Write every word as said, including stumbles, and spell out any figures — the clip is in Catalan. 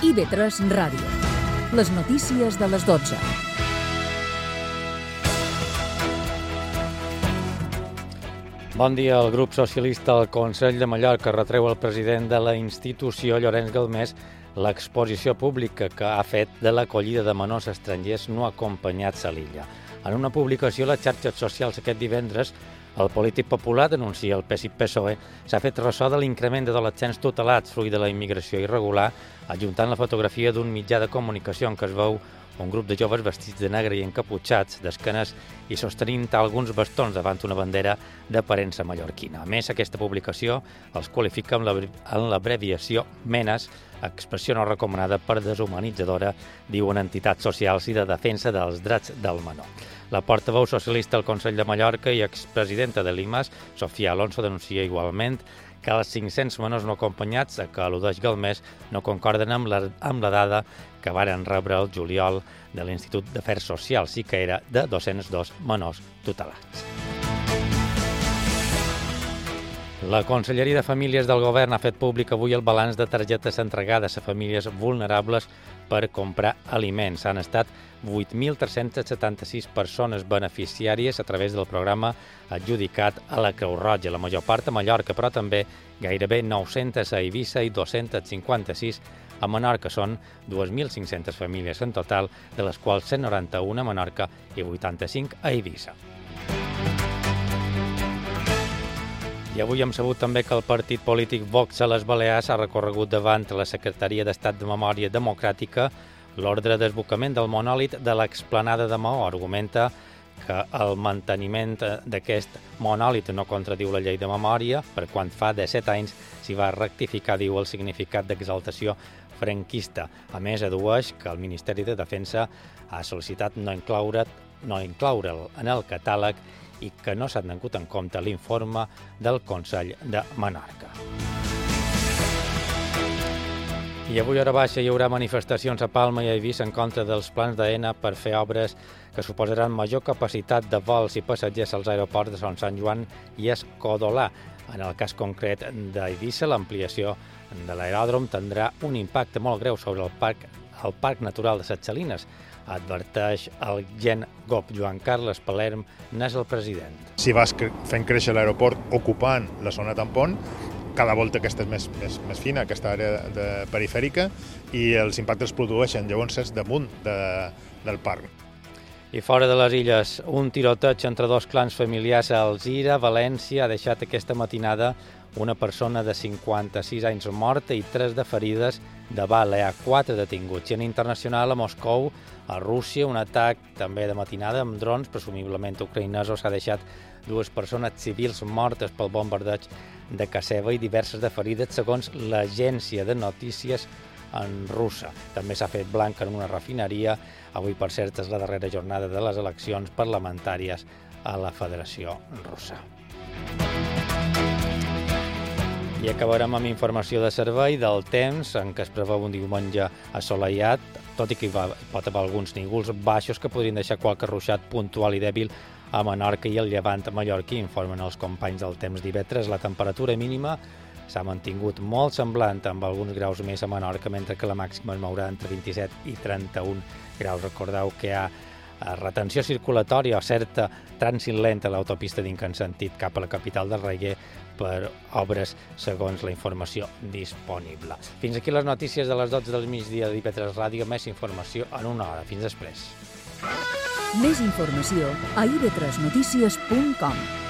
I V tres Ràdio. Les notícies de les dotze. Bon dia. El grup socialista al Consell de Mallorca retreu al president de la institució, Llorenç Galmés, l'exposició pública que ha fet de l'acollida de menors estrangers no acompanyats a l'illa. En una publicació a les xarxes socials aquest divendres, el polític popular, denuncia el P S I P S O E, s'ha fet ressò de l'increment d'adolescents tutelats fruit de la immigració irregular, adjuntant la fotografia d'un mitjà de comunicació en què es veu un grup de joves vestits de negre i encaputxats d'esquenes i sostenint alguns bastons davant una bandera d'aparença mallorquina. A més, aquesta publicació els qualifica amb l'abreviació MENAS, expressió no recomanada per deshumanitzadora, diuen entitats socials i de defensa dels drets del menor. La portaveu socialista al Consell de Mallorca i expresidenta de l'I M A S, Sofia Alonso, denuncia igualment que els cinc-cents menors no acompanyats a que al·ludeix Galmés no concorden amb la, amb la dada que varen rebre el juliol de l'Institut d'Afers Socials i que era de dos-cents dos menors tutelats. La Conselleria de Famílies del Govern ha fet públic avui el balanç de targetes entregades a famílies vulnerables per comprar aliments. Han estat vuit mil tres-cents setanta-sis persones beneficiàries a través del programa adjudicat a la Creu Roja, la major part a Mallorca, però també gairebé nou-centes a Eivissa i dos-cents cinquanta-sis a Menorca. Són dos mil cinc-centes famílies en total, de les quals cent noranta-una a Menorca i vuitanta-cinc a Eivissa. I avui hem sabut també que el partit polític Vox a les Balears ha recorregut davant la Secretaria d'Estat de Memòria Democràtica l'ordre d'esbocament del monòlit de l'explanada de Maó. Argumenta que el manteniment d'aquest monòlit no contradiu la llei de memòria, per quan fa disset anys s'hi va rectificar, diu, el significat d'exaltació franquista. A més, adueix que el Ministeri de Defensa ha sol·licitat no incloure, no incloure'l en el catàleg i que no s'ha tingut en compte l'informe del Consell de Menorca. I avui a hora baixa hi haurà manifestacions a Palma i a Eivissa en contra dels plans d'Aena per fer obres que suposaran major capacitat de vols i passatgers als aeroports de Son Sant Joan i Escodolà. En el cas concret d'Eivissa, l'ampliació de l'aeròdrom tindrà un impacte molt greu sobre el parc, el Parc Natural de Ses Salines, adverteix el Gen Gop. Joan Carles Palerm n'és el president. Si vas fent créixer l'aeroport ocupant la zona tampon, cada volta aquesta és més, més, més fina, aquesta àrea de perifèrica, i els impactes es produeixen, llavors és damunt de, del parc. I fora de les illes, un tiroteig entre dos clans familiars a Alzira, València, ha deixat aquesta matinada una persona de cinquanta-sis anys morta i tres de ferides de bala. Hi ha quatre detinguts. I en internacional, a Moscou, a Rússia, un atac també de matinada amb drons, presumiblement ucraïnesos, ha deixat dues persones civils mortes pel bombardeig de Kaseva i diverses de ferides, segons l'agència de notícies en russa. També s'ha fet blanc en una refineria. Avui, per cert, és la darrera jornada de les eleccions parlamentàries a la Federació Russa. I acabarem amb informació de servei del temps, en què es preveu un diumenge assolellat, tot i que hi va, pot haver alguns nígols baixos que podrien deixar qualque ruixat puntual i dèbil a Menorca i el llevant mallorquí, informen els companys del temps d'I V tres. La temperatura mínima s'ha mantingut molt semblant, amb alguns graus més a Menorca, mentre que la màxima es mourà entre vint-i-set i trenta-un graus. Recordeu que hi ha retenció circulatòria o certa trànsit lent a l'autopista d'Incan sentit cap a la capital del Reguer per obres, segons la informació disponible. Fins aquí les notícies de les dotze del migdia d'I V tres Ràdio. Més informació en una hora. Fins després. Més informació a i ve tres notícies punt com.